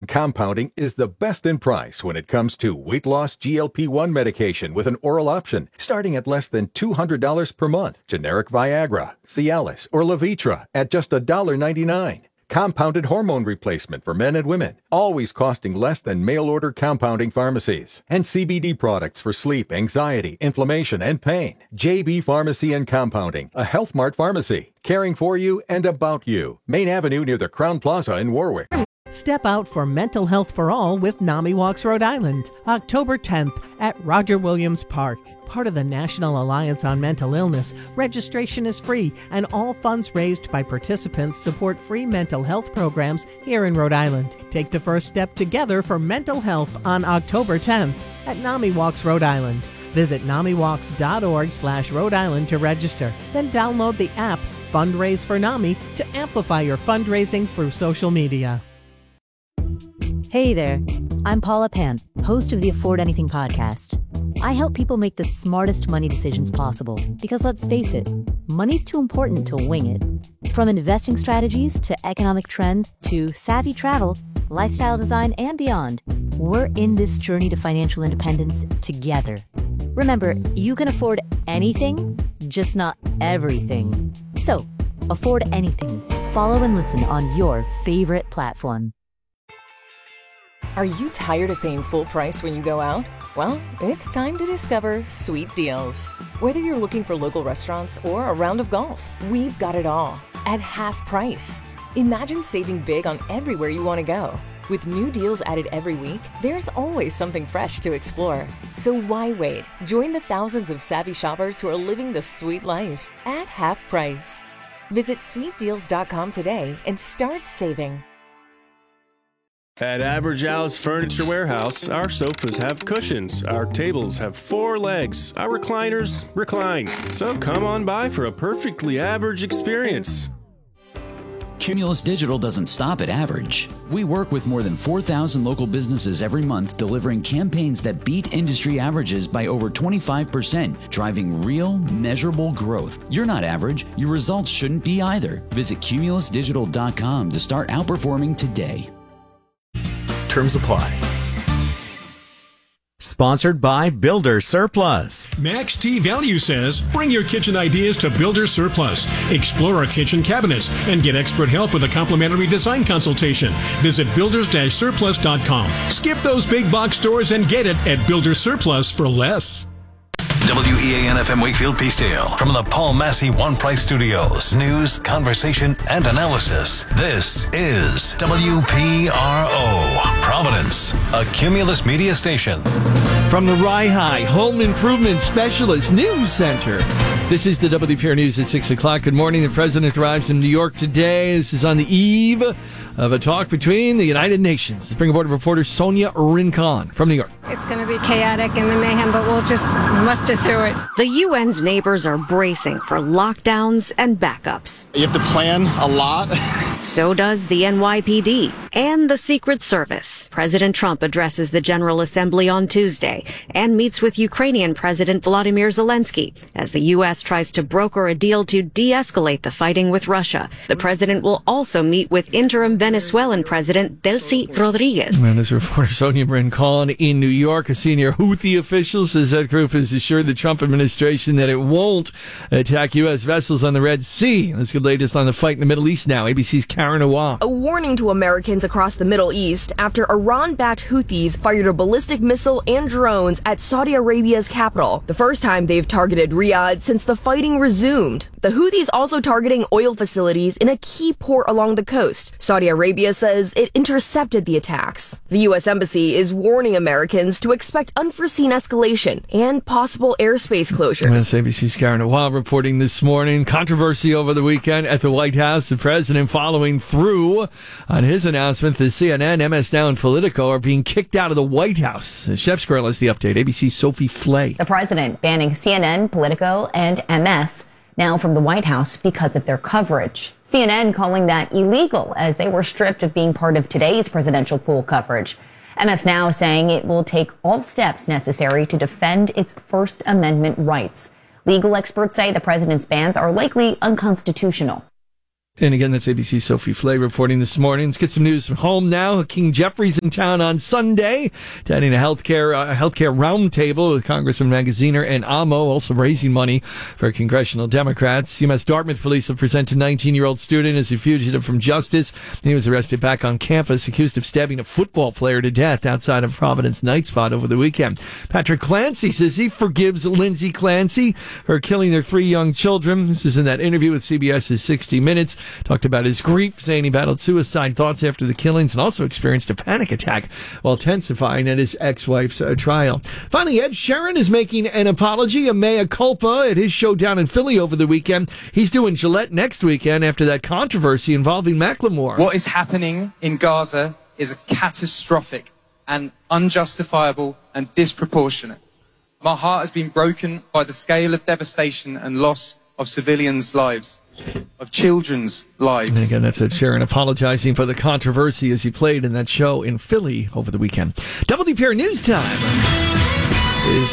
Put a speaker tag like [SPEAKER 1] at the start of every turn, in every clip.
[SPEAKER 1] Compounding is the best in price when it comes to weight loss GLP-1 medication with an oral option, starting at less than $200 per month. Generic Viagra, Cialis, or Levitra at just $1.99. Compounded hormone replacement for men and women, always costing less than mail-order compounding pharmacies. And CBD products for sleep, anxiety, inflammation, and pain. JB Pharmacy and Compounding, a Health Mart pharmacy, caring for you and about you. Main Avenue near the Crown Plaza in Warwick.
[SPEAKER 2] Step out for Mental Health for All with NAMI Walks Rhode Island, October 10th at Roger Williams Park. Part of the National Alliance on Mental Illness, registration is free, and all funds raised by participants support free mental health programs here in Rhode Island. Take the first step together for mental health on October 10th at NAMI Walks Rhode Island. Visit NAMIWalks.org/Rhode Island to register. Then download the app Fundraise for NAMI to amplify your fundraising through social media.
[SPEAKER 3] Hey there, I'm Paula Pan, host of the Afford Anything podcast. I help people make the smartest money decisions possible because, let's face it, money's too important to wing it. From investing strategies to economic trends to savvy travel, lifestyle design, and beyond, we're in this journey to financial independence together. Remember, you can afford anything, just not everything. So, afford anything. Follow and listen on your favorite platform.
[SPEAKER 4] Are you tired of paying full price when you go out? Well, it's time to discover Sweet Deals. Whether you're looking for local restaurants or a round of golf, we've got it all at half price. Imagine saving big on everywhere you want to go. With new deals added every week, there's always something fresh to explore. So why wait? Join the thousands of savvy shoppers who are living the sweet life at half price. Visit sweetdeals.com today and start saving.
[SPEAKER 5] At Average Al's Furniture Warehouse, our sofas have cushions, our tables have 4 legs, our recliners recline. So come on by for a perfectly average experience.
[SPEAKER 6] Cumulus Digital doesn't stop at average. We work with more than 4,000 local businesses every month, delivering campaigns that beat industry averages by over 25%, driving real, measurable growth. You're not average. Your results shouldn't be either. Visit cumulusdigital.com to start outperforming today.
[SPEAKER 7] Terms apply. Sponsored by Builder Surplus.
[SPEAKER 8] Max T Value says, bring your kitchen ideas to Builder Surplus. Explore our kitchen cabinets and get expert help with a complimentary design consultation. Visit builders-surplus.com. Skip those big box stores and get it at Builder Surplus for less.
[SPEAKER 9] WEAN-FM Wakefield Peacedale from the Paul Massey One Price Studios. News, conversation, and analysis. This is WPRO, Providence, a Cumulus media station.
[SPEAKER 10] From the Rye Home Improvement Specialist News Center, this is the WPR News at 6 o'clock. Good morning. The President arrives in New York today. This is on the eve of a talk between the United Nations. Spring Board reporter Sonia Rincon from New York.
[SPEAKER 11] It's going to be chaotic and the mayhem, but we'll just muster through it.
[SPEAKER 12] The UN's neighbors are bracing for lockdowns and backups.
[SPEAKER 13] You have to plan a lot.
[SPEAKER 12] So does the NYPD and the Secret Service. President Trump addresses the General Assembly on Tuesday and meets with Ukrainian President Volodymyr Zelensky as the U.S. tries to broker a deal to de-escalate the fighting with Russia. The president will also meet with interim Venezuelan President Delcy Rodriguez.
[SPEAKER 10] And this reporter Sonia Rincon in New York, a senior Houthi official, says that group has assured the Trump administration that it won't attack U.S. vessels on the Red Sea. Let's get the latest on the fight in the Middle East now. ABC's Karen Awam.
[SPEAKER 14] A warning to Americans across the Middle East after Iran-backed Houthis fired a ballistic missile and drones at Saudi Arabia's capital, the first time they've targeted Riyadh since the fighting resumed. The Houthis also targeting oil facilities in a key port along the coast. Saudi Arabia says it intercepted the attacks. The U.S. Embassy is warning Americans to expect unforeseen escalation and possible airspace closures.
[SPEAKER 10] That's ABC's Karen Awam reporting this morning. Controversy over the weekend at the White House. The president following through on his announcement that CNN, MS Now, and Politico are being kicked out of the White House. Chef Squirrel has the update. ABC's Sophie Flay.
[SPEAKER 15] The president banning CNN, Politico, and MS Now from the White House because of their coverage. CNN calling that illegal as they were stripped of being part of today's presidential pool coverage. MS Now saying it will take all steps necessary to defend its First Amendment rights. Legal experts say the president's bans are likely unconstitutional.
[SPEAKER 10] And again, that's ABC's Sophie Flay reporting this morning. Let's get some news from home now. King Jeffrey's in town on Sunday, attending a healthcare roundtable with Congressman Magaziner and Amo, also raising money for congressional Democrats. UMass Dartmouth police have presented a 19-year-old student as a fugitive from justice. He was arrested back on campus, accused of stabbing a football player to death outside of Providence Night Spot over the weekend. Patrick Clancy says he forgives Lindsay Clancy for killing their 3 young children. This is in that interview with CBS's 60 Minutes. Talked about his grief, saying he battled suicide thoughts after the killings and also experienced a panic attack while testifying at his ex-wife's trial. Finally, Ed Sheeran is making an apology, a mea culpa, at his show down in Philly over the weekend. He's doing Gillette next weekend after that controversy involving Macklemore.
[SPEAKER 13] What is happening in Gaza is catastrophic and unjustifiable and disproportionate. My heart has been broken by the scale of devastation and loss of civilians' lives, of children's lives.
[SPEAKER 10] And again, that's Ed Sheeran apologizing for the controversy as he played in that show in Philly over the weekend. WPR News Time is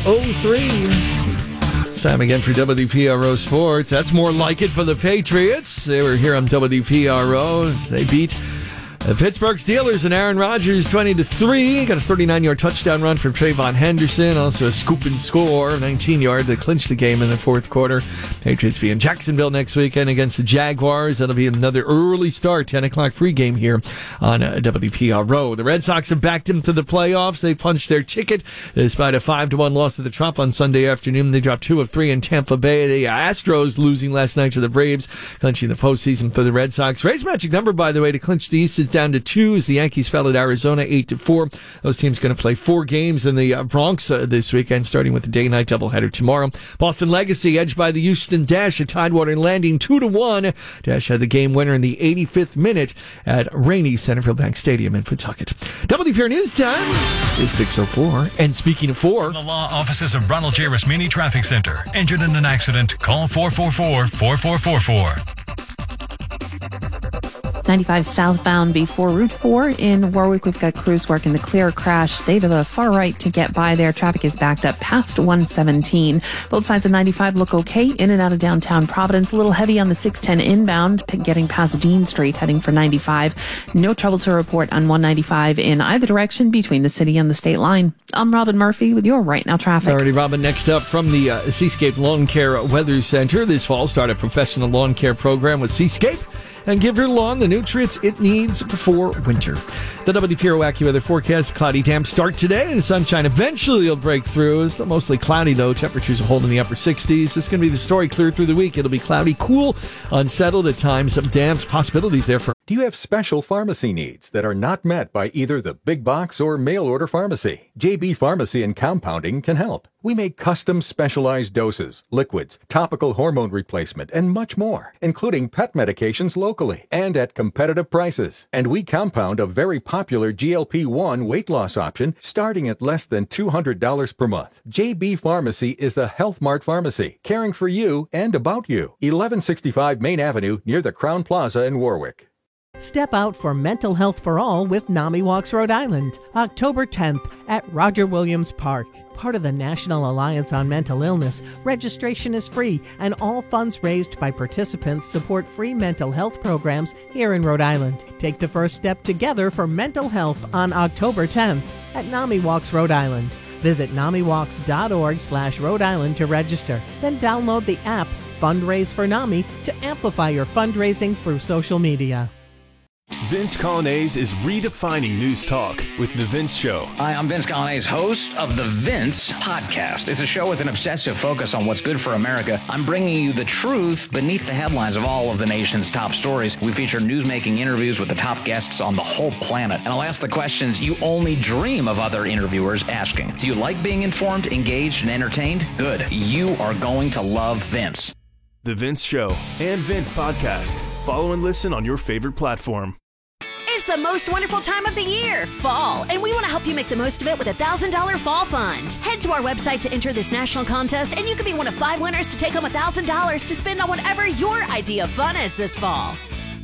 [SPEAKER 10] 6:03. It's time again for WPRO Sports. That's more like it for the Patriots. They were here on WPRO. They beat the Pittsburgh Steelers and Aaron Rodgers 20-3. Got a 39-yard touchdown run from Trayvon Henderson. Also a scoop and score, 19-yard to clinch the game in the fourth quarter. Patriots be in Jacksonville next weekend against the Jaguars. That'll be another early start, 10 o'clock pregame here on WPRO. The Red Sox have backed them to the playoffs. They punched their ticket despite a 5-1 loss to the Trop on Sunday afternoon. They dropped 2 of 3 in Tampa Bay. The Astros losing last night to the Braves, clinching the postseason for the Red Sox. Rays magic number, by the way, to clinch the East is down to 2 as the Yankees fell at Arizona 8-4. Those teams going to play 4 games in the Bronx this weekend, starting with the day-night doubleheader tomorrow. Boston Legacy edged by the Houston Dash at Tidewater and Landing 2-1. Dash had the game winner in the 85th minute at rainy Centerville Bank Stadium in Pawtucket. WPR News Time is 6:04. And speaking of 4,
[SPEAKER 16] the law offices of Ronald J. Rasmini Traffic Center. Injured in an accident? Call 444-4444.
[SPEAKER 17] 95 southbound before Route 4 in Warwick. We've got crews working the clear crash. Stay to the far right to get by there. Traffic is backed up past 117. Both sides of 95 look okay in and out of downtown Providence. A little heavy on the 610 inbound, getting past Dean Street, heading for 95. No trouble to report on 195 in either direction between the city and the state line. I'm Robin Murphy with your Right Now traffic.
[SPEAKER 10] Alrighty, Robin. Next up from the Seascape Lawn Care Weather Center. This fall, start a professional lawn care program with Seascape and give your lawn the nutrients it needs before winter. The WPRO AccuWeather forecast: cloudy, damp start today, and the sunshine eventually will break through. It's mostly cloudy, though. Temperatures will hold in the upper 60s. It's going to be the story clear through the week. It'll be cloudy, cool, unsettled at times. Some damp possibilities there for.
[SPEAKER 1] Do you have special pharmacy needs that are not met by either the big box or mail order pharmacy? JB Pharmacy and Compounding can help. We make custom specialized doses, liquids, topical hormone replacement, and much more, including pet medications locally and at competitive prices. And we compound a very popular GLP-1 weight loss option starting at less than $200 per month. JB Pharmacy is a Health Mart pharmacy, caring for you and about you. 1165 Main Avenue near the Crown Plaza in Warwick.
[SPEAKER 2] Step out for mental health for all with NAMI Walks Rhode Island, October 10th at Roger Williams Park. Part of the National Alliance on Mental Illness, registration is free and all funds raised by participants support free mental health programs here in Rhode Island. Take the first step together for mental health on October 10th at NAMI Walks Rhode Island. Visit NAMIWalks.org/Rhode Island to register. Then download the app Fundraise for NAMI to amplify your fundraising through social media.
[SPEAKER 5] Vince Colonnese is redefining news talk with The Vince Show.
[SPEAKER 18] Hi, I'm Vince Colonnese, host of The Vince Podcast. It's a show with an obsessive focus on what's good for America. I'm bringing you the truth beneath the headlines of all of the nation's top stories. We feature newsmaking interviews with the top guests on the whole planet. And I'll ask the questions you only dream of other interviewers asking. Do you like being informed, engaged, and entertained? Good. You are going to love Vince.
[SPEAKER 5] The Vince Show and Vince Podcast. Follow and listen on your favorite platform.
[SPEAKER 19] It's the most wonderful time of the year, fall, and we want to help you make the most of it with a $1,000 fall fund. Head to our website to enter this national contest, and you could be one of 5 winners to take home $1,000 to spend on whatever your idea of fun is this fall.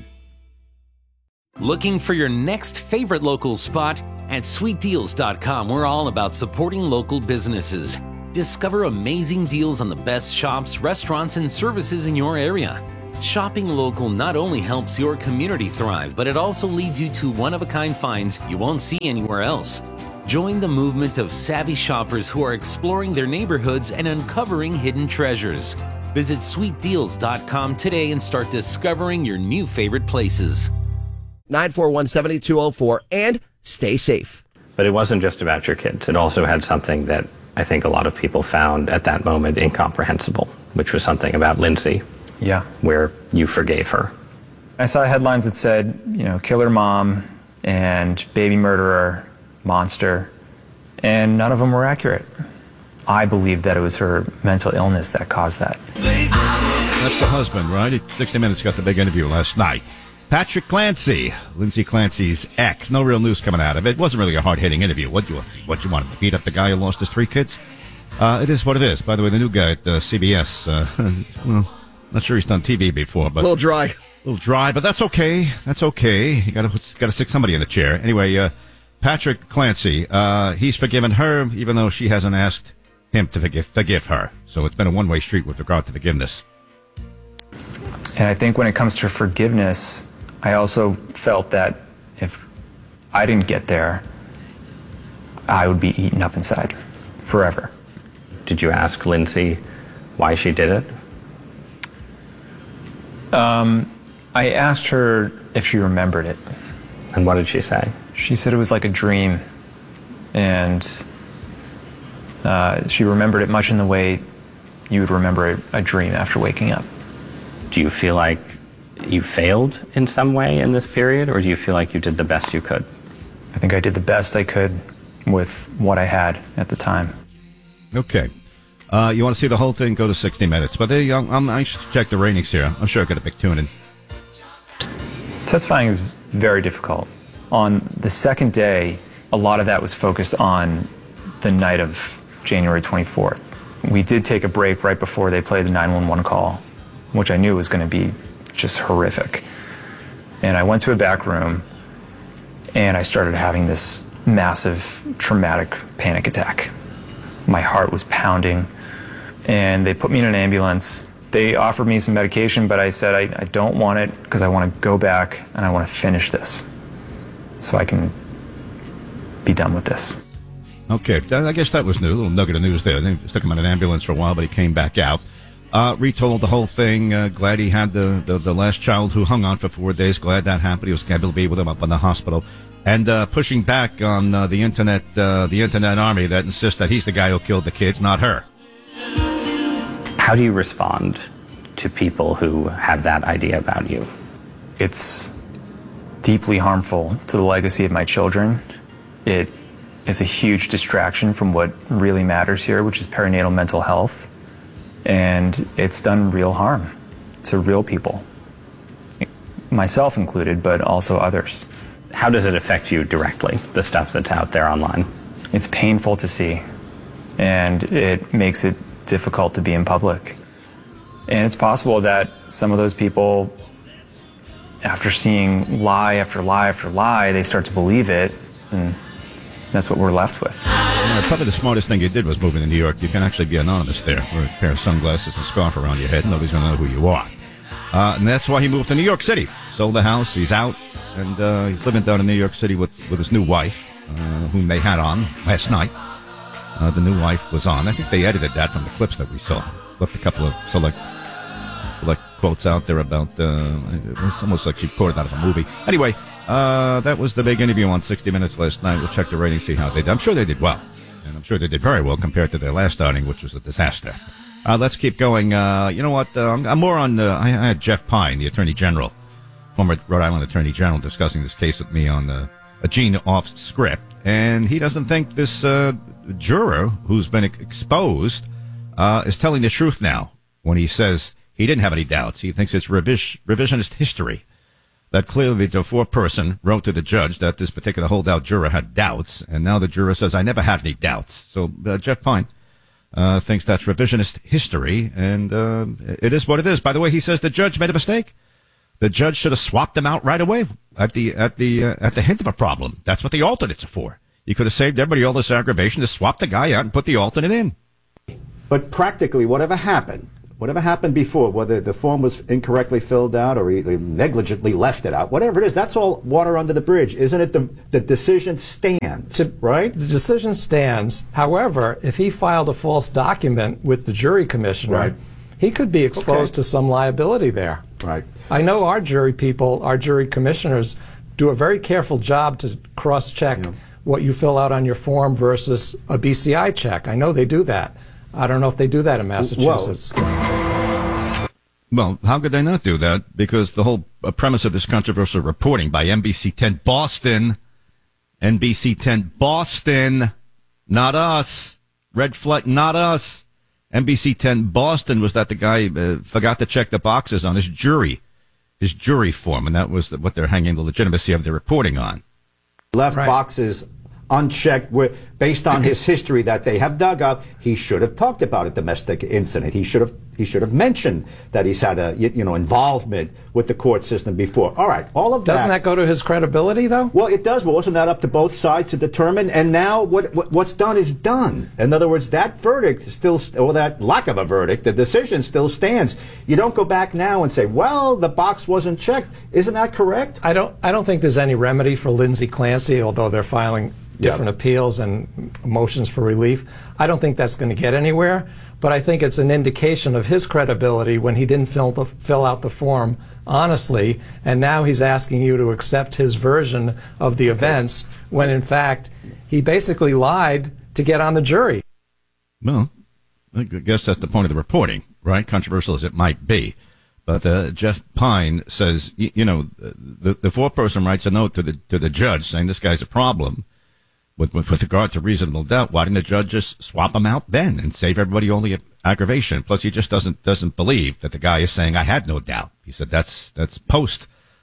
[SPEAKER 20] Looking for your next favorite local spot? At sweetdeals.com, we're all about supporting local businesses. Discover amazing deals on the best shops, restaurants, and services in your area. Shopping local not only helps your community thrive, but it also leads you to one-of-a-kind finds you won't see anywhere else. Join the movement of savvy shoppers who are exploring their neighborhoods and uncovering hidden treasures. Visit sweetdeals.com today and start discovering your new favorite places.
[SPEAKER 21] 941-7204 and stay safe.
[SPEAKER 22] But it wasn't just about your kids. It also had something that I think a lot of people found at that moment incomprehensible, which was something about Lindsay.
[SPEAKER 23] Yeah.
[SPEAKER 22] Where you forgave her.
[SPEAKER 23] I saw headlines that said, killer mom and baby murderer, monster, and none of them were accurate. I believe that it was her mental illness that caused that.
[SPEAKER 24] That's the husband, right? 60 Minutes got the big interview last night. Patrick Clancy, Lindsay Clancy's ex. No real news coming out of it. It wasn't really a hard-hitting interview. What you wanted to beat up the guy who lost his 3 kids? It is what it is. By the way, the new guy at CBS, well, not sure he's done TV before, but
[SPEAKER 21] a little dry,
[SPEAKER 24] but that's okay. That's okay. You got to stick somebody in the chair. Anyway, Patrick Clancy, he's forgiven her, even though she hasn't asked him to forgive her. So it's been a one-way street with regard to forgiveness.
[SPEAKER 23] And I think when it comes to forgiveness, I also felt that if I didn't get there, I would be eaten up inside forever.
[SPEAKER 22] Did you ask Lindsay why she did it?
[SPEAKER 23] I asked her if she remembered it.
[SPEAKER 22] And what did she say?
[SPEAKER 23] She said it was like a dream. And she remembered it much in the way you would remember a dream after waking up.
[SPEAKER 22] Do you feel like you failed in some way in this period, or do you feel like you did the best you could?
[SPEAKER 23] I think I did the best I could with what I had at the time.
[SPEAKER 24] Okay. You want to see the whole thing, go to 60 Minutes. But I'm anxious to check the ratings here. I'm sure I'll get a big tune-in.
[SPEAKER 23] Testifying is very difficult. On the second day, a lot of that was focused on the night of January 24th. We did take a break right before they played the 911 call, which I knew was going to be just horrific. And I went to a back room, and I started having this massive traumatic panic attack. My heart was pounding, and they put me in an ambulance. They offered me some medication, but I said I don't want it because I want to go back and I want to finish this so I can be done with this.
[SPEAKER 24] Okay, I guess that was new. A little nugget of news there. They stuck him in an ambulance for a while, but he came back out. Retold the whole thing. Glad he had the last child who hung on for 4 days. Glad that happened. He was able to be with him up in the hospital. And pushing back on the internet army that insists that he's the guy who killed the kids, not her.
[SPEAKER 22] How do you respond to people who have that idea about you?
[SPEAKER 23] It's deeply harmful to the legacy of my children. It is a huge distraction from what really matters here, which is perinatal mental health. And it's done real harm to real people, myself included, but also others.
[SPEAKER 22] How does it affect you directly, the stuff that's out there online?
[SPEAKER 23] It's painful to see, and it makes it difficult to be in public. And it's possible that some of those people, after seeing lie after lie after lie, they start to believe it, and that's what we're left with.
[SPEAKER 24] Probably the smartest thing you did was moving to New York. You can actually be anonymous there. Wear a pair of sunglasses and a scarf around your head. Nobody's going to know who you are. And that's why he moved to New York City. Sold the house. He's out. And he's living down in New York City with his new wife, whom they had on last night. The new wife was on. I think they edited that from the clips that we saw. Left a couple of select quotes out there about, it's almost like she poured it out of a movie. Anyway, that was the big interview on 60 Minutes last night. We'll check the ratings, see how they did. I'm sure they did well. And I'm sure they did very well compared to their last outing, which was a disaster. Let's keep going. You know what? I'm more on, I had Jeff Pine, the Attorney General, former Rhode Island Attorney General, discussing this case with me on a Gene off script. And he doesn't think this juror who's been exposed is telling the truth now when he says he didn't have any doubts. He thinks it's revisionist history. That clearly the foreperson wrote to the judge that this particular holdout juror had doubts, and now the juror says, I never had any doubts. So Jeff Pine thinks that's revisionist history, and it is what it is. By the way, he says the judge made a mistake. The judge should have swapped them out right away at the hint of a problem. That's what the alternates are for. You could have saved everybody all this aggravation to swap the guy out and put the alternate in.
[SPEAKER 25] But practically, whatever happened,
[SPEAKER 3] whatever happened before, whether the form was incorrectly filled out or he negligently left it out, whatever it is, that's all water under the bridge. Isn't it? The decision stands, right?
[SPEAKER 4] The decision stands. However, if he filed a false document with the jury commissioner,
[SPEAKER 3] Right.
[SPEAKER 4] he could be exposed to some liability there.
[SPEAKER 3] Right.
[SPEAKER 4] I know our jury people, our jury commissioners, do a very careful job to cross-check what you fill out on your form versus a BCI check. I know they do that. I don't know if they do that in Massachusetts.
[SPEAKER 24] Well, how could they not do that? Because the whole premise of this controversial reporting by NBC 10 Boston, not us, red flag, not us. NBC 10 Boston was that the guy forgot to check the boxes on his jury form, and that was what they're hanging the legitimacy of the reporting on.
[SPEAKER 3] Left boxes unchecked based on his history that they have dug up. He should have talked about a domestic incident. He should have mentioned that he's had a involvement with the court system before. All right, all of that.
[SPEAKER 4] Doesn't that go to his credibility, though?
[SPEAKER 3] Well, it does. But wasn't that up to both sides to determine? And now what's done is done. In other words, that verdict is still, or that lack of a verdict, the decision still stands. You don't go back now and say, well, the box wasn't checked. Isn't that correct?
[SPEAKER 4] I don't think there's any remedy for Lindsay Clancy, although they're filing different appeals and motions for relief. I don't think that's going to get anywhere, but I think it's an indication of his credibility when he didn't fill out the form honestly, and now he's asking you to accept his version of the events when, in fact, he basically lied to get on the jury.
[SPEAKER 24] Well, I guess that's the point of the reporting, right? Controversial as it might be. But Jeff Pine says, the foreperson writes a note to the judge saying this guy's a problem. With regard to reasonable doubt, why didn't the judge just swap him out then and save everybody only aggravation? Plus, he just doesn't believe that the guy is saying I had no doubt. He said that's post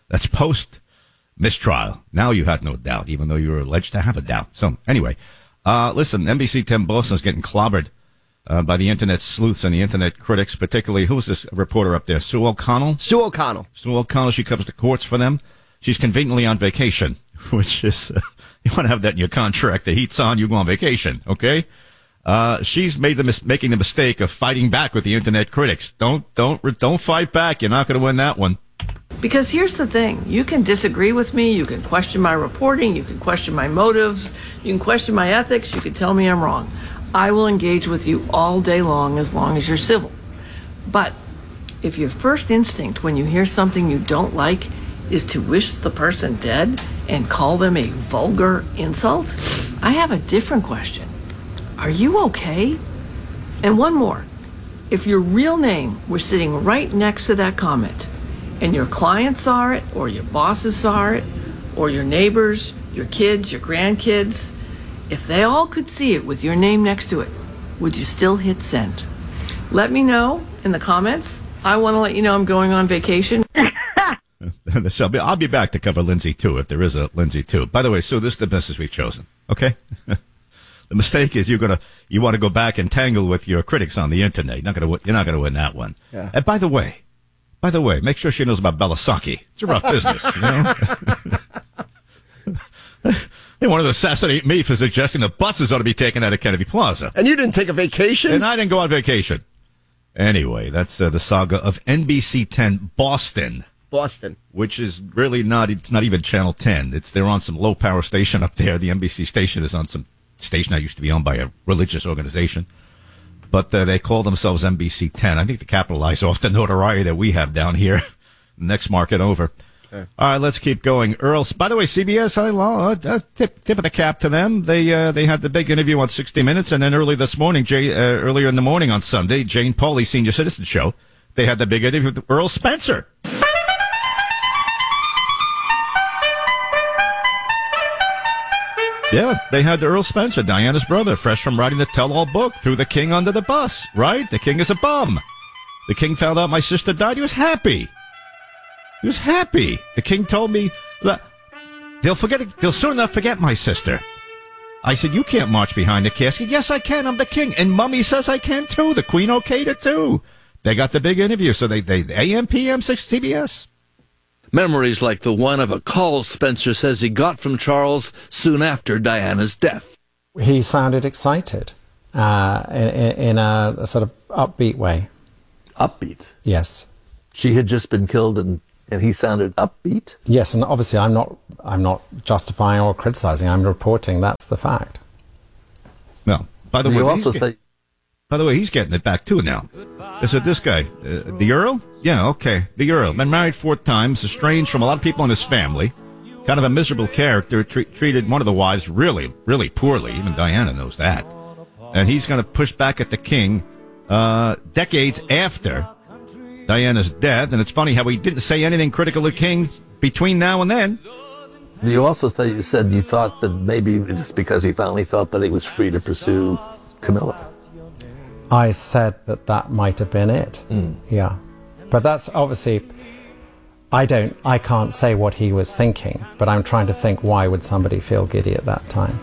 [SPEAKER 24] mistrial. Now you had no doubt, even though you were alleged to have a doubt. So anyway, listen, NBC 10 Boston's getting clobbered by the internet sleuths and the internet critics, particularly who's this reporter up there? Sue O'Connell. Sue O'Connell. She covers the courts for them. She's conveniently on vacation, which is. You want to have that in your contract. The heat's on, you go on vacation, okay? She's making the mistake of fighting back with the internet critics. Don't fight back. You're not going to win that one.
[SPEAKER 6] Because here's the thing. You can disagree with me. You can question my reporting. You can question my motives. You can question my ethics. You can tell me I'm wrong. I will engage with you all day long as you're civil. But if your first instinct when you hear something you don't like is to wish the person dead and call them a vulgar insult, I have a different question. Are you okay? And one more. If your real name were sitting right next to that comment, and your client saw it, or your bosses saw it, or your neighbors, your kids, your grandkids, if they all could see it with your name next to it, would you still hit send? Let me know in the comments. I want to let you know I'm going on vacation.
[SPEAKER 24] I'll be back to cover Lindsay 2 if there is a Lindsay 2. By the way, Sue, this is the message we've chosen, okay? The mistake is you want to go back and tangle with your critics on the internet. You're not going to win that one.
[SPEAKER 3] Yeah.
[SPEAKER 24] And by the way, make sure she knows about Belasaki. It's a rough business, you know? They wanted to assassinate me for suggesting the buses ought to be taken out of Kennedy Plaza.
[SPEAKER 21] And you didn't take a vacation?
[SPEAKER 24] And I didn't go on vacation. Anyway, that's the saga of NBC 10 Boston. Which is really it's not even Channel 10. They're on some low power station up there. The NBC station is on some station that used to be owned by a religious organization. But they call themselves NBC 10. I think to capitalize off the notoriety that we have down here. Next market over. Okay. All right, let's keep going. Earl, by the way, CBS, tip of the cap to them. They had the big interview on 60 Minutes, and then earlier in the morning on Sunday, Jane Pauley Senior Citizen Show, they had the big interview with Earl Spencer. Yeah, they had Earl Spencer, Diana's brother, fresh from writing the tell-all book, Threw the King Under the Bus, right? The king is a bum. The king found out my sister died. He was happy. The king told me that they'll soon enough forget my sister. I said, you can't march behind the casket. Yes, I can. I'm the king. And Mummy says I can, too. The queen okayed it, too. They got the big interview. So they AM, PM, CBS.
[SPEAKER 7] Memories like the one of a call Spencer says he got from Charles soon after Diana's death.
[SPEAKER 25] He sounded excited in a sort of upbeat way.
[SPEAKER 7] Upbeat?
[SPEAKER 8] Yes.
[SPEAKER 7] She had just been killed and he sounded upbeat?
[SPEAKER 8] Yes, and obviously I'm not justifying or criticizing. I'm reporting that's the fact.
[SPEAKER 24] Well, by the way, he's getting it back too now. Is it this guy, the Earl? Yeah, okay, the Earl. Been married 4 times, estranged from a lot of people in his family. Kind of a miserable character, treated one of the wives really, really poorly. Even Diana knows that. And he's going to push back at the king decades after Diana's death. And it's funny how he didn't say anything critical of the king between now and then.
[SPEAKER 7] You also said you thought that maybe just because he finally felt that he was free to pursue Camilla.
[SPEAKER 8] I said that might have been it. Yeah. But that's obviously, I can't say what he was thinking, but I'm trying to think, why would somebody feel giddy at that time?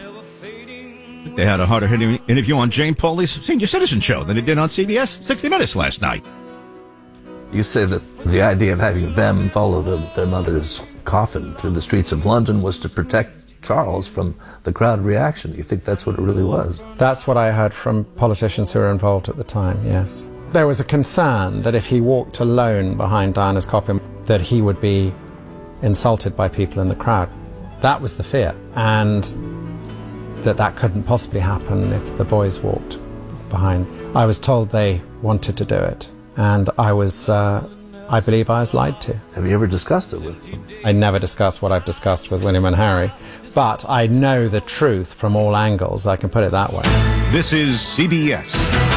[SPEAKER 24] They had a harder-hitting interview on Jane Pauley's Senior Citizen Show than they did on CBS 60 Minutes last night.
[SPEAKER 7] You say that the idea of having them follow their mother's coffin through the streets of London was to protect Charles from the crowd reaction. You think that's what it really was?
[SPEAKER 8] That's what I heard from politicians who were involved at the time, yes. There was a concern that if he walked alone behind Diana's coffin, that he would be insulted by people in the crowd. That was the fear, and that couldn't possibly happen if the boys walked behind. I was told they wanted to do it, and I believe I was lied to.
[SPEAKER 7] Have you ever discussed it with them?
[SPEAKER 8] I never discussed what I've discussed with William and Harry, but I know the truth from all angles, I can put it that way.
[SPEAKER 24] This is CBS.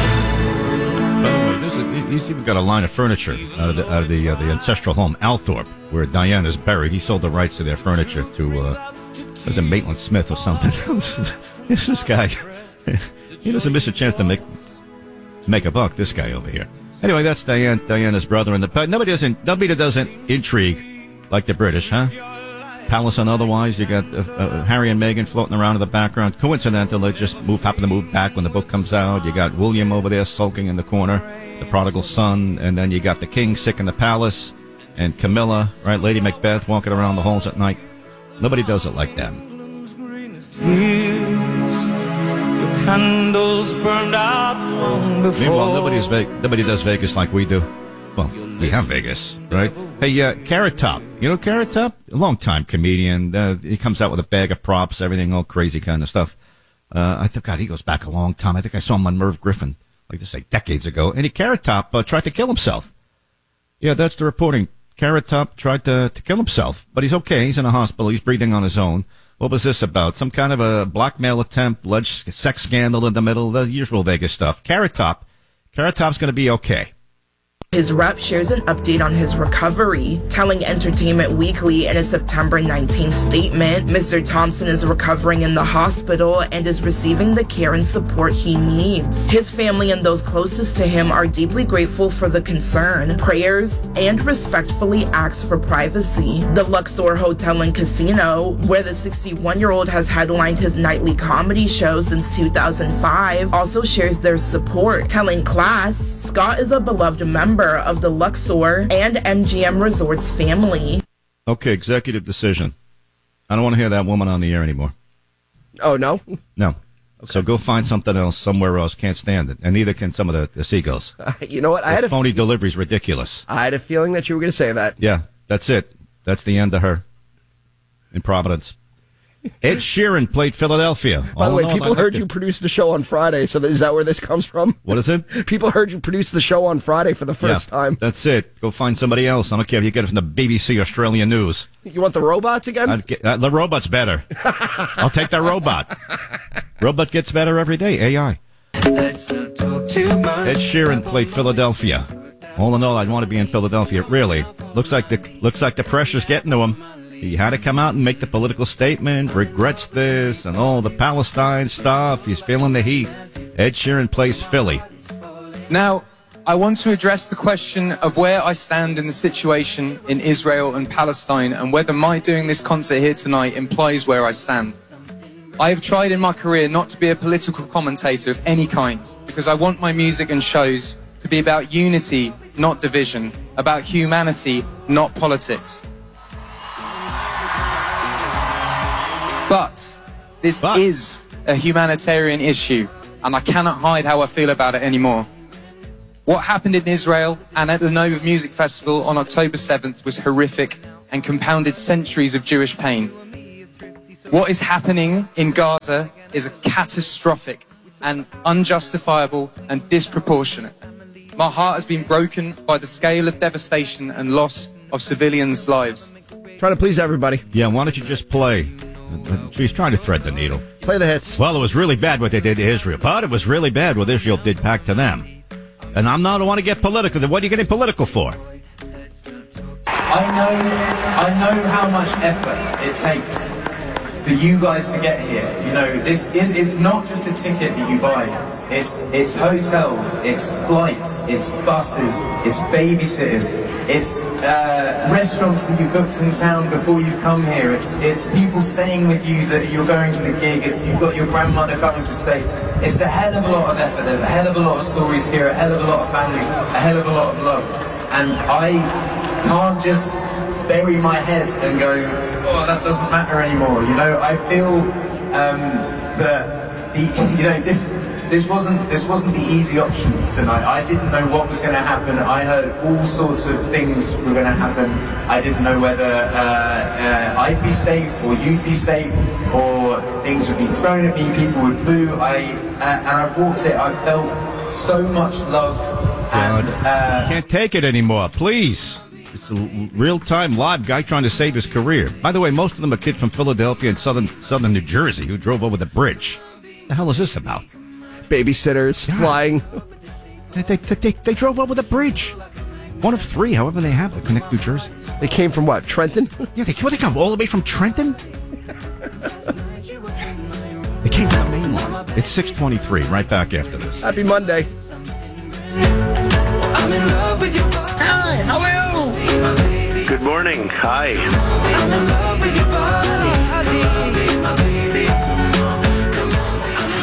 [SPEAKER 24] By the way, he's even got a line of furniture out of the ancestral home, Althorpe, where Diana's buried. He sold the rights to their furniture to, was it Maitland Smith or something? This guy, he doesn't miss a chance to make a buck, this guy over here. Anyway, that's Diana's brother. But nobody doesn't intrigue like the British, huh? Palace and otherwise, you got Harry and Meghan floating around in the background. Coincidental, they just happen to move back when the book comes out. You got William over there sulking in the corner, the prodigal son, and then you got the king sick in the palace, and Camilla, right, Lady Macbeth, walking around the halls at night. Nobody does it like that.
[SPEAKER 9] Candles burned out long before.
[SPEAKER 24] Meanwhile, nobody does Vegas like we do. Well, we have Vegas, right? Hey, Carrot Top. You know Carrot Top? A long-time comedian. He comes out with a bag of props, everything all crazy kind of stuff. I think, God, he goes back a long time. I think I saw him on Merv Griffin, like to say, decades ago. And Carrot Top tried to kill himself. Yeah, that's the reporting. Carrot Top tried to kill himself, but he's okay. He's in a hospital. He's breathing on his own. What was this about? Some kind of a blackmail attempt, alleged sex scandal in the middle, the usual Vegas stuff. Carrot Top's going to be okay.
[SPEAKER 11] His rep shares an update on his recovery, telling Entertainment Weekly in a September 19th statement, Mr. Thompson is recovering in the hospital and is receiving the care and support he needs. His family and those closest to him are deeply grateful for the concern, prayers, and respectfully ask for privacy. The Luxor Hotel and Casino, where the 61-year-old has headlined his nightly comedy show since 2005, also shares their support, telling Class, Scott is a beloved member of the Luxor and MGM Resorts family.
[SPEAKER 24] Okay, executive decision. I don't want to hear that woman on the air anymore.
[SPEAKER 12] Oh, no?
[SPEAKER 24] No. Okay. So go find something else somewhere else. Can't stand it. And neither can some of the seagulls.
[SPEAKER 12] You know what?
[SPEAKER 24] Phony delivery's ridiculous.
[SPEAKER 12] I had a feeling that you were going to say that.
[SPEAKER 24] Yeah, that's it. That's the end of her in Providence. Ed Sheeran played Philadelphia.
[SPEAKER 12] By the way, people heard you produce the show on Friday, so is that where this comes from?
[SPEAKER 24] What is it?
[SPEAKER 12] People heard you produce the show on Friday for the first time.
[SPEAKER 24] That's it. Go find somebody else. I don't care if you get it from the BBC Australian News.
[SPEAKER 12] You want the robots again?
[SPEAKER 24] The robot's better. I'll take that robot. Robot gets better every day. AI.
[SPEAKER 9] Let's not talk too much.
[SPEAKER 24] Ed Sheeran played Philadelphia. All in all, I'd want to be in Philadelphia. Really, looks like the pressure's getting to him. He had to come out and make the political statement, regrets this, and all the Palestine stuff. He's feeling the heat. Ed Sheeran plays Philly.
[SPEAKER 13] Now, I want to address the question of where I stand in the situation in Israel and Palestine, and whether my doing this concert here tonight implies where I stand. I have tried in my career not to be a political commentator of any kind, because I want my music and shows to be about unity, not division, about humanity, not politics. But this is a humanitarian issue, and I cannot hide how I feel about it anymore. What happened in Israel and at the Nova Music Festival on October 7th was horrific and compounded centuries of Jewish pain. What is happening in Gaza is catastrophic and unjustifiable and disproportionate. My heart has been broken by the scale of devastation and loss of civilians' lives.
[SPEAKER 12] Trying to please everybody.
[SPEAKER 24] Yeah, why don't you just play? She's trying to thread the needle.
[SPEAKER 12] Play the hits.
[SPEAKER 24] Well, it was really bad what they did to Israel, but it was really bad what Israel did back to them. And I don't want to get political. What are you getting political for?
[SPEAKER 14] I know how much effort it takes for you guys to get here. You know, it's not just a ticket that you buy. It's hotels, it's flights, it's buses, it's babysitters, it's restaurants that you booked in town before you come here. It's people staying with you that you're going to the gig. You've got your grandmother coming to stay. It's a hell of a lot of effort. There's a hell of a lot of stories here, a hell of a lot of families, a hell of a lot of love. And I can't just bury my head and go, oh, that doesn't matter anymore. You know, I feel that this wasn't the easy option tonight. I didn't know what was going to happen. I heard all sorts of things were going to happen. I didn't know whether I'd be safe or you'd be safe, or things would be thrown at me, people would boo. And I walked it. I felt so much love.
[SPEAKER 24] God, can't take it anymore. Please. It's a real-time live guy trying to save his career. By the way, most of them are kids from Philadelphia and southern New Jersey who drove over the bridge. What the hell is this about?
[SPEAKER 12] Babysitters flying.
[SPEAKER 24] They drove over the bridge. One of three, however they have, to connect New Jersey.
[SPEAKER 12] They came from what, Trenton?
[SPEAKER 24] Yeah, they come all the way from Trenton? They came from the main line. It's 6:23, right back after this.
[SPEAKER 12] Happy Monday.
[SPEAKER 9] I'm in love with your body.
[SPEAKER 15] Hi, how are you?
[SPEAKER 16] Good morning. Hi.
[SPEAKER 9] I'm in love with your body. My baby, come on, come on.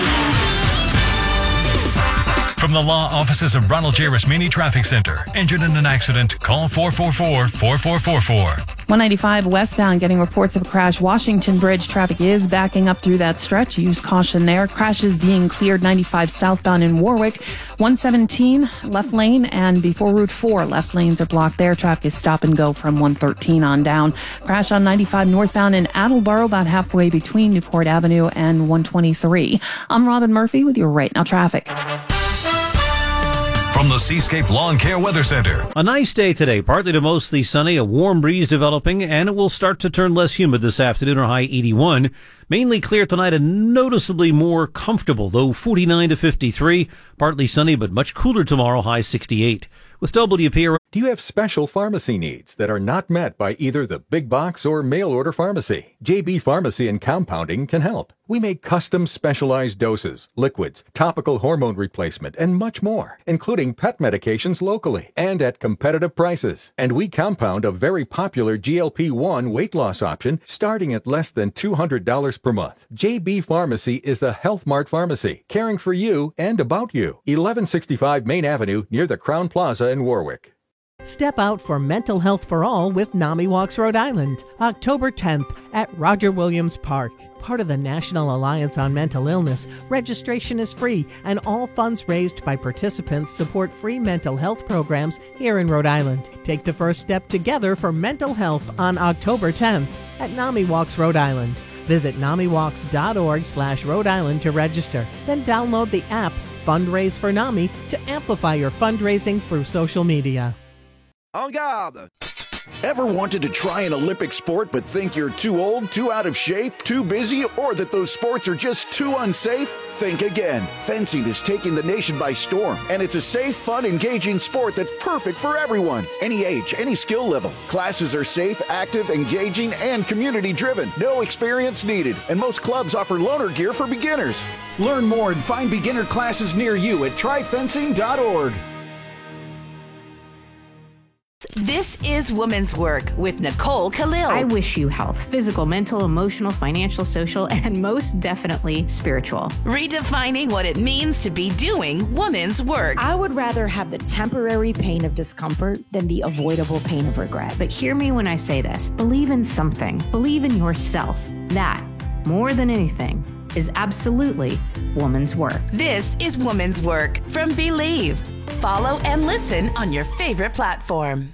[SPEAKER 17] From the law offices of Ronald J. Rasmini Traffic Center. Injured in an accident? Call 444-4444.
[SPEAKER 25] 195 westbound getting reports of a crash. Washington Bridge traffic is backing up through that stretch. Use caution there. Crashes being cleared 95 southbound in Warwick. 117 left lane, and before Route 4 left lanes are blocked there. Traffic is stop and go from 113 on down. Crash on 95 northbound in Attleboro about halfway between Newport Avenue and 123. I'm Robin Murphy with your Right Now traffic.
[SPEAKER 17] From the Seascape Lawn Care Weather Center.
[SPEAKER 26] A nice day today, partly to mostly sunny, a warm breeze developing, and it will start to turn less humid this afternoon, or high 81. Mainly clear tonight and noticeably more comfortable, though 49 to 53. Partly sunny, but much cooler tomorrow, high 68. With WPR.
[SPEAKER 1] Do you have special pharmacy needs that are not met by either the big box or mail order pharmacy? JB Pharmacy and Compounding can help. We make custom specialized doses, liquids, topical hormone replacement, and much more, including pet medications locally and at competitive prices. And we compound a very popular GLP-1 weight loss option starting at less than $200 per month. JB Pharmacy is a Health Mart pharmacy, caring for you and about you. 1165 Main Avenue near the Crown Plaza in Warwick.
[SPEAKER 2] Step out for mental health for all with NAMI Walks Rhode Island, October 10th at Roger Williams Park. Part of the National Alliance on Mental Illness, registration is free and all funds raised by participants support free mental health programs here in Rhode Island. Take the first step together for mental health on October 10th at NAMI Walks Rhode Island. Visit NAMIWalks.org/Rhode Island to register. Then download the app Fundraise for NAMI to amplify your fundraising through social media.
[SPEAKER 27] En garde! Ever wanted to try an Olympic sport but think you're too old, too out of shape, too busy, or that those sports are just too unsafe? Think again. Fencing is taking the nation by storm, and it's a safe, fun, engaging sport that's perfect for everyone. Any age, any skill level. Classes are safe, active, engaging, and community-driven. No experience needed, and most clubs offer loaner gear for beginners. Learn more and find beginner classes near you at tryfencing.org.
[SPEAKER 28] This is Women's Work with Nicole Khalil.
[SPEAKER 29] I wish you health, physical, mental, emotional, financial, social, and most definitely spiritual.
[SPEAKER 28] Redefining what it means to be doing women's work.
[SPEAKER 30] I would rather have the temporary pain of discomfort than the avoidable pain of regret.
[SPEAKER 29] But hear me when I say this. Believe in something. Believe in yourself. That, more than anything, is absolutely woman's work.
[SPEAKER 28] This is Woman's Work from Believe. Follow and listen on your favorite platform.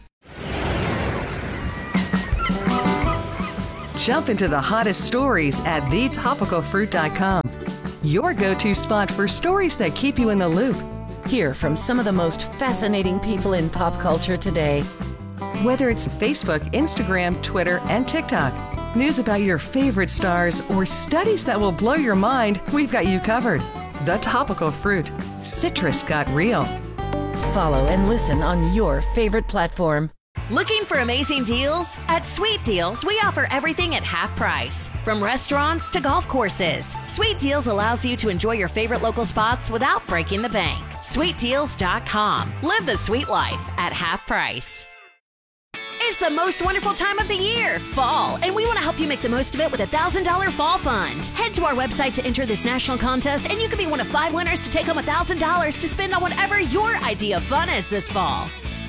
[SPEAKER 4] Jump into the hottest stories at thetopicalfruit.com. Your go-to spot for stories that keep you in the loop.
[SPEAKER 30] Hear from some of the most fascinating people in pop culture today.
[SPEAKER 4] Whether it's Facebook, Instagram, Twitter, and TikTok, news about your favorite stars, or studies that will blow your mind, we've got you covered. The Topical Fruit. Citrus got real.
[SPEAKER 30] Follow and listen on your favorite platform.
[SPEAKER 28] Looking for amazing deals? At Sweet Deals, we offer everything at half price. From restaurants to golf courses, Sweet Deals allows you to enjoy your favorite local spots without breaking the bank. SweetDeals.com. Live the sweet life at half price. It's the most wonderful time of the year, fall, and we want to help you make the most of it with a $1,000 fall fund. Head to our website to enter this national contest, and you could be one of 5 winners to take home $1,000 to spend on whatever your idea of fun is this fall.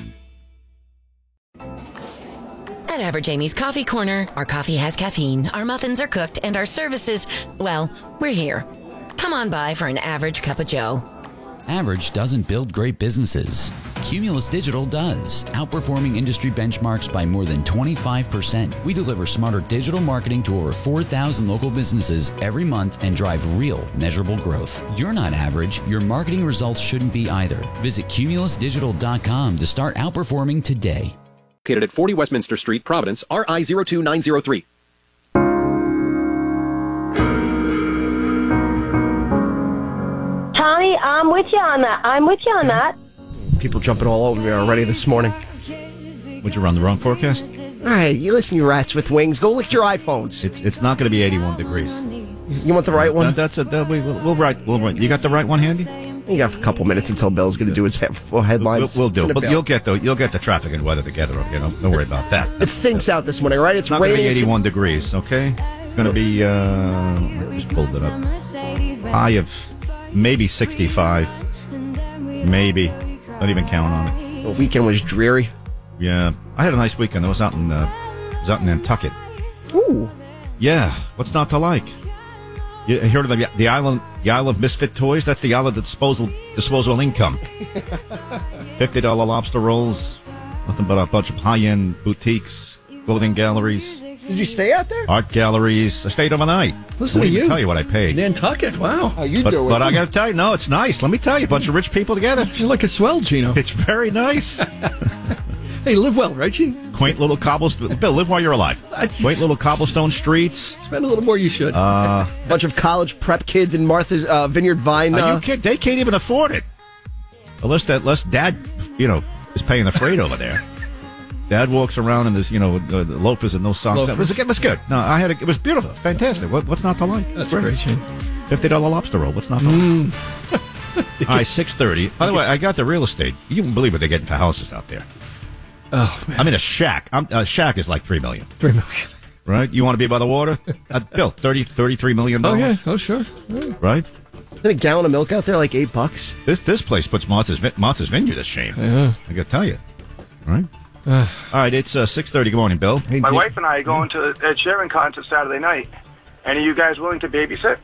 [SPEAKER 30] At Average Amy's Coffee Corner, our coffee has caffeine, our muffins are cooked, and our services, well, we're here. Come on by for an average cup of joe.
[SPEAKER 5] Average doesn't build great businesses. Cumulus Digital does, outperforming industry benchmarks by more than 25%. We deliver smarter digital marketing to over 4,000 local businesses every month and drive real, measurable growth. You're not average. Your marketing results shouldn't be either. Visit cumulusdigital.com to start outperforming today.
[SPEAKER 6] Located at 40 Westminster Street, Providence, RI 02903.
[SPEAKER 10] Tommy, I'm with you on that.
[SPEAKER 12] People jumping all over me already this morning.
[SPEAKER 24] Would you run the wrong forecast?
[SPEAKER 12] All right, you listen, you rats with wings. Go lick your iPhones.
[SPEAKER 24] It's not going to be 81 degrees.
[SPEAKER 12] You want the right one?
[SPEAKER 24] We'll write. You got the right one handy?
[SPEAKER 12] You got a couple minutes until Bill's going to do his headlines.
[SPEAKER 24] We'll do it. But you'll get the traffic and weather together. Don't worry about that.
[SPEAKER 12] It stinks out this morning, right?
[SPEAKER 24] It's not going to be 81 degrees. Okay, it's going to be. I just pulled it up. High of maybe 65. Maybe. Don't even count on it.
[SPEAKER 12] The weekend was dreary.
[SPEAKER 24] Yeah, I had a nice weekend. I was out in Nantucket.
[SPEAKER 12] Ooh.
[SPEAKER 24] Yeah, what's not to like? You heard of the island of misfit toys? That's the island of disposable income. $50 lobster rolls, nothing but a bunch of high-end boutiques, clothing galleries.
[SPEAKER 12] Did you stay out there?
[SPEAKER 24] Art galleries. I stayed overnight.
[SPEAKER 12] Listen
[SPEAKER 24] I
[SPEAKER 12] to you.
[SPEAKER 24] Even tell you what I paid.
[SPEAKER 12] Nantucket, wow. How you doing?
[SPEAKER 24] But I got to tell you, no, it's nice. Let me tell you, a bunch of rich people together.
[SPEAKER 16] You're like a swell, Gino.
[SPEAKER 24] It's very nice.
[SPEAKER 16] Hey, live well, right, Gene?
[SPEAKER 24] Quaint little cobblestone. Bill, live while you're alive. Quaint little cobblestone streets.
[SPEAKER 16] Spend a little more, you should.
[SPEAKER 12] Bunch of college prep kids in Martha's Vineyard Vine.
[SPEAKER 24] They can't even afford it. Unless Dad, is paying the freight over there. Dad walks around in this, the loafers and no socks. It was good. No, it was beautiful. Fantastic. What's not to like?
[SPEAKER 16] That's great, Gene.
[SPEAKER 24] $50 lobster roll. What's not to like? All right, 6:30. By the way, I got the real estate. You wouldn't believe what they're getting for houses out there.
[SPEAKER 16] Oh, man.
[SPEAKER 24] I mean, a shack. A shack is like $3 million.
[SPEAKER 16] $3 million.
[SPEAKER 24] Right? You want to be by the water? Bill, $33 million.
[SPEAKER 16] Oh, yeah. Oh, sure.
[SPEAKER 24] Right?
[SPEAKER 12] Isn't a gallon of milk out there like $8?
[SPEAKER 24] This place puts Martha's Vineyard to shame.
[SPEAKER 16] Yeah.
[SPEAKER 24] I got to tell you. Right? All right, it's 6:30. Good morning, Bill.
[SPEAKER 18] My wife and I are going to Ed Sheeran concert Saturday night. And are you guys willing to babysit?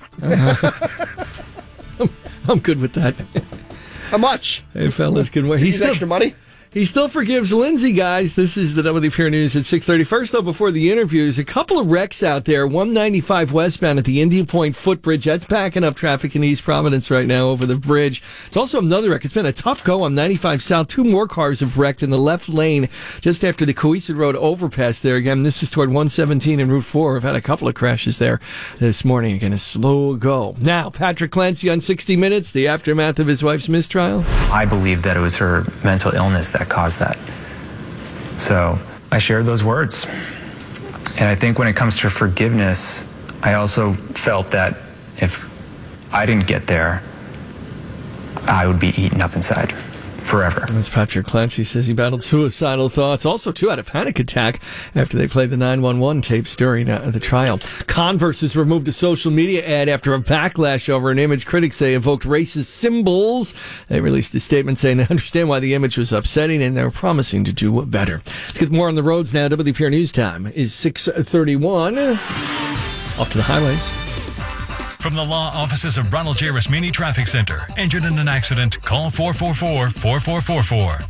[SPEAKER 16] I'm good with that.
[SPEAKER 12] How much?
[SPEAKER 16] Hey, fellas, good work.
[SPEAKER 12] He's extra money?
[SPEAKER 16] He still forgives Lindsay, guys. This is the WPR News at 6:30. First, though, before the interviews, a couple of wrecks out there. 195 westbound at the Indian Point footbridge. That's backing up traffic in East Providence right now over the bridge. It's also another wreck. It's been a tough go on 95 South. 2 more cars have wrecked in the left lane just after the Coeasett Road overpass there. Again, this is toward 117 and Route 4. We've had a couple of crashes there this morning. Again, a slow go. Now, Patrick Clancy on 60 Minutes, the aftermath of his wife's mistrial.
[SPEAKER 19] I believe that it was her mental illness that caused that. So I shared those words. And I think when it comes to forgiveness, I also felt that if I didn't get there, I would be eaten up inside forever.
[SPEAKER 16] That's Patrick Clancy. Says he battled suicidal thoughts. Also, too, had a panic attack after they played the 911 tapes during the trial. Converse has removed a social media ad after a backlash over an image critics say evoked racist symbols. They released a statement saying they understand why the image was upsetting and they're promising to do better. Let's get more on the roads now. WPR News time is 6:31. Off to the highways.
[SPEAKER 17] From the law offices of Ronald J. Rasmini Traffic Center. Injured in an accident? Call 444-4444.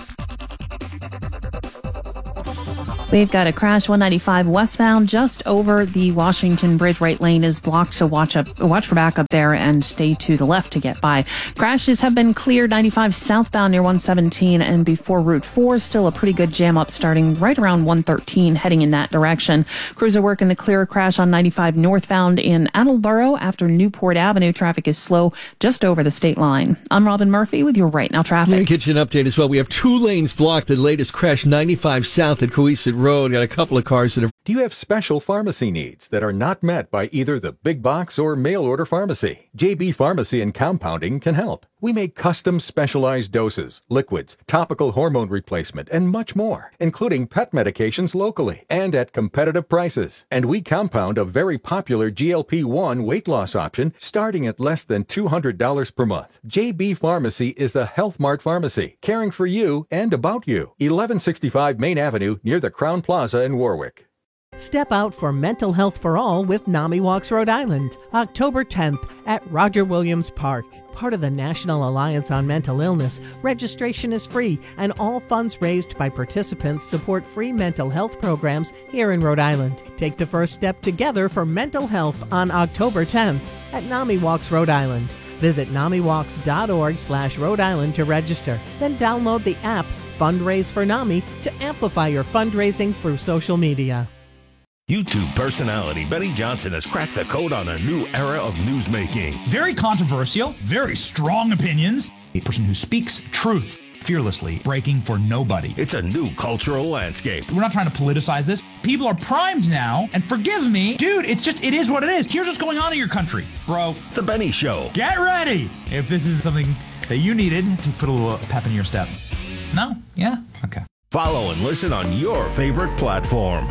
[SPEAKER 25] We've got a crash 195 westbound just over the Washington Bridge. Right lane is blocked, so watch for backup there and stay to the left to get by. Crashes have been cleared 95 southbound near 117 and before Route 4. Still a pretty good jam up starting right around 113 heading in that direction. Crews are working to clear a crash on 95 northbound in Attleboro after Newport Avenue. Traffic is slow just over the state line. I'm Robin Murphy with your Right Now traffic.
[SPEAKER 16] Let me get you an update as well. We have 2 lanes blocked. The latest crash 95 south at Coesit Road. Got a couple of cars that have...
[SPEAKER 1] Do you have special pharmacy needs that are not met by either the big box or mail order pharmacy? JB Pharmacy and Compounding can help. We make custom specialized doses, liquids, topical hormone replacement, and much more, including pet medications locally and at competitive prices. And we compound a very popular GLP-1 weight loss option starting at less than $200 per month. JB Pharmacy is a Health Mart pharmacy, caring for you and about you. 1165 Main Avenue near the Crown Plaza in Warwick.
[SPEAKER 2] Step out for mental health for all with NAMI Walks Rhode Island, October 10th at Roger Williams Park. Part of the National Alliance on Mental Illness, registration is free and all funds raised by participants support free mental health programs here in Rhode Island. Take the first step together for mental health on October 10th at NAMI Walks Rhode Island. Visit NAMIWalks.org/Rhode Island to register. Then download the app Fundraise for NAMI to amplify your fundraising through social media.
[SPEAKER 3] YouTube personality Benny Johnson has cracked the code on a new era of newsmaking.
[SPEAKER 7] Very controversial, very strong opinions. A person who speaks truth fearlessly, breaking for nobody.
[SPEAKER 3] It's a new cultural landscape.
[SPEAKER 7] We're not trying to politicize this. People are primed now, and forgive me, dude, it is what it is. Here's what's going on in your country, bro.
[SPEAKER 3] The Benny Show.
[SPEAKER 7] Get ready if this is something that you needed to put a little pep in your step. No? Yeah? Okay.
[SPEAKER 3] Follow and listen on your favorite platform.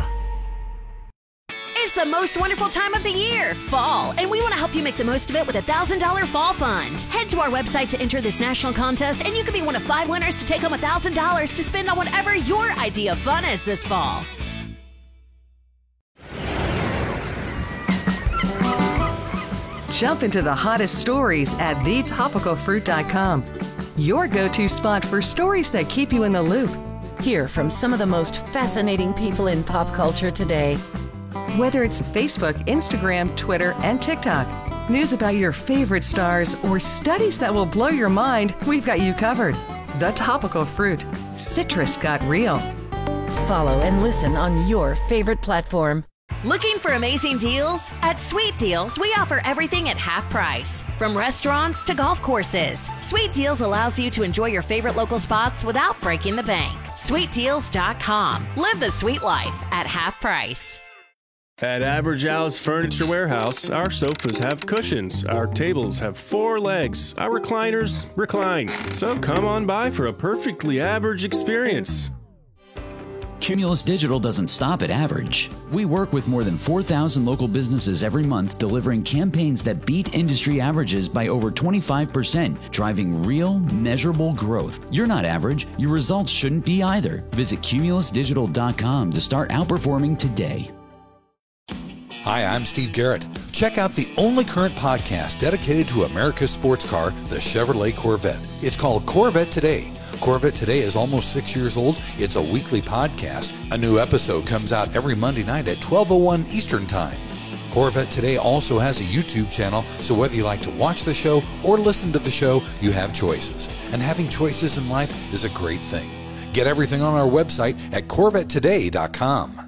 [SPEAKER 28] It's the most wonderful time of the year, fall, and we want to help you make the most of it with a $1,000 fall fund. Head to our website to enter this national contest, and you could be one of 5 winners to take home $1,000 to spend on whatever your idea of fun is this fall.
[SPEAKER 4] Jump into the hottest stories at thetopicalfruit.com. Your go-to spot for stories that keep you in the loop.
[SPEAKER 30] Hear from some of the most fascinating people in pop culture today.
[SPEAKER 4] Whether it's Facebook, Instagram, Twitter, and TikTok, news about your favorite stars, or studies that will blow your mind, we've got you covered. The Topical Fruit. Citrus got real.
[SPEAKER 30] Follow and listen on your favorite platform.
[SPEAKER 28] Looking for amazing deals? At Sweet Deals, we offer everything at half price. From restaurants to golf courses, Sweet Deals allows you to enjoy your favorite local spots without breaking the bank. SweetDeals.com. Live the sweet life at half price.
[SPEAKER 8] At Average Al's Furniture Warehouse, our sofas have cushions, our tables have 4 legs, our recliners recline. So come on by for a perfectly average experience.
[SPEAKER 5] Cumulus Digital doesn't stop at average. We work with more than 4,000 local businesses every month, delivering campaigns that beat industry averages by over 25%, driving real, measurable growth. You're not average. Your results shouldn't be either. Visit cumulusdigital.com to start outperforming today.
[SPEAKER 11] Hi, I'm Steve Garrett. Check out the only current podcast dedicated to America's sports car, the Chevrolet Corvette. It's called Corvette Today. Corvette Today is almost 6 years old. It's a weekly podcast. A new episode comes out every Monday night at 12:01 Eastern Time. Corvette Today also has a YouTube channel, so whether you like to watch the show or listen to the show, you have choices. And having choices in life is a great thing. Get everything on our website at CorvetteToday.com.